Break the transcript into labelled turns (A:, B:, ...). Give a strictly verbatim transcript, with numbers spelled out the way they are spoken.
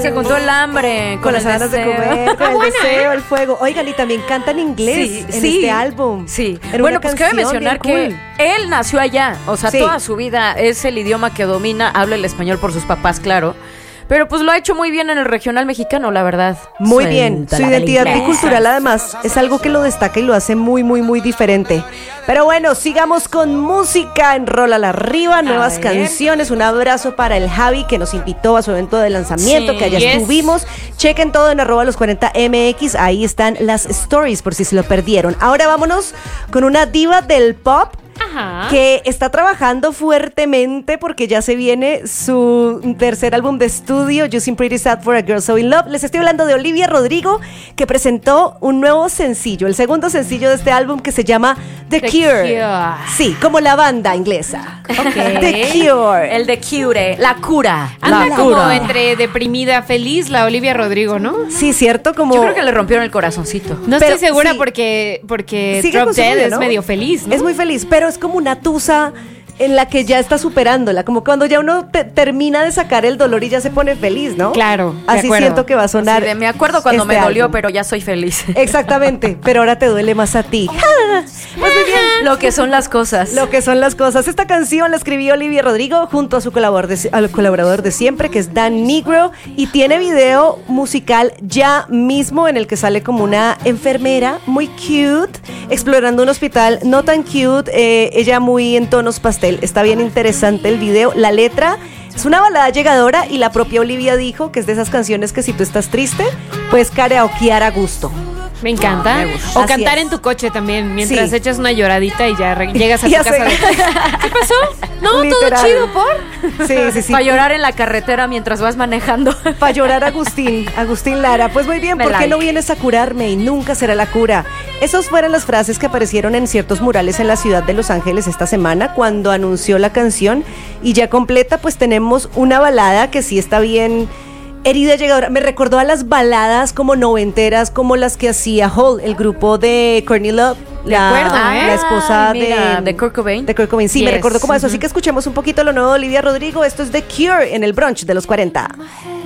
A: Se juntó el hambre con,
B: con las
A: el
B: ganas de
A: deseo.
B: comer, con
A: Ah,
B: el
A: buena,
B: deseo,
A: ¿eh?
B: el fuego. Oigan, y también canta en inglés
A: Sí,
B: en
A: sí.
B: este álbum.
A: Sí.
B: Era
A: Bueno,
B: una
A: pues cabe
B: canción
A: mencionar
B: bien
A: que
B: cool.
A: él nació allá. O sea,
B: Sí.
A: toda su vida es el idioma que domina. Habla el español por sus papás, claro. Pero pues lo ha hecho muy bien en el regional mexicano, la verdad.
B: Muy bien, su
A: Suéltala del
B: identidad
A: inglés.
B: bicultural además es algo que lo destaca y lo hace muy, muy, muy diferente. Pero bueno, sigamos con música en Rólala Arriba, nuevas
C: ver.
B: canciones. Un abrazo para el Javi que nos invitó a su evento de lanzamiento,
A: Sí,
B: que allá
C: yes.
B: estuvimos. Chequen todo en arroba los cuarenta M X, ahí están las stories por si se lo perdieron. Ahora vámonos con una diva del pop
C: Ajá.
B: que está trabajando fuertemente porque ya se viene su tercer álbum de estudio, You Seem Pretty Sad for a Girl So In Love. Les estoy hablando de Olivia Rodrigo, que presentó un nuevo sencillo, el segundo sencillo de este álbum, que se llama The,
C: The
B: Cure.
C: Cure.
B: Sí, como la banda inglesa.
C: Ok.
B: The Cure.
A: El de Cure, la cura.
C: Anda
A: la
C: como
A: cura.
C: entre deprimida, feliz, la Olivia Rodrigo, ¿no?
B: Sí, cierto, como...
A: Yo creo que le rompieron el corazoncito.
C: No
B: Pero,
C: estoy segura
B: sí.
C: porque, porque
B: Sigue
C: Drop
B: con su
C: Dead
B: novio,
C: es
B: ¿no?
C: medio feliz, ¿no?
B: Es muy feliz, pero es como una tusa en la que ya está superándola, como cuando ya uno te- termina de sacar el dolor y ya se pone feliz, ¿no?
C: Claro, de
B: Así
C: acuerdo.
B: siento que va a sonar.
A: Sí, de- me acuerdo cuando
B: este
A: me dolió,
B: álbum.
A: pero ya soy feliz.
B: Exactamente, pero ahora te duele más a ti. Pues muy bien.
A: Lo que son las cosas.
B: Lo que son las cosas. Esta canción la escribió Olivia Rodrigo junto a su colaborador de, al colaborador de siempre, que es Dan Negro, y tiene video musical ya mismo en el que sale como una enfermera muy cute, explorando un hospital no tan cute, eh, ella muy en tonos pastel. Está bien interesante el video. La letra es una balada llegadora y la propia Olivia dijo que es de esas canciones que si tú estás triste, puedes karaokear a gusto.
C: Me encanta.
A: Me gusta.
C: O
B: Así
C: cantar
B: es.
C: en tu coche también, mientras
B: Sí.
C: echas una lloradita y ya re- llegas a tu
B: Ya
C: casa.
B: sé.
C: De... ¿Qué pasó? No,
B: Literal.
C: todo chido, ¿por?
B: Sí, sí, sí.
A: Para llorar en la carretera mientras vas manejando.
B: Para llorar Agustín, Agustín Lara. Pues muy bien,
A: Me
B: ¿por qué
A: like.
B: no vienes a curarme y nunca será la cura? Esas fueron las frases que aparecieron en ciertos murales en la ciudad de Los Ángeles esta semana cuando anunció la canción. Y ya completa, pues tenemos una balada que sí está bien herida llegadora. Me recordó a las baladas como noventeras, como las que hacía Hole, el grupo de Courtney Love, la,
C: acuerdo, ¿eh?
B: la esposa
A: Ay, mira,
B: de,
A: de Kurt Cobain.
B: de Kurt Cobain. Sí, me
C: Yes.
B: recordó como eso. Así
C: Ujú.
B: que escuchemos un poquito lo nuevo de Olivia Rodrigo. Esto es The Cure en el brunch de los cuarenta.
D: My head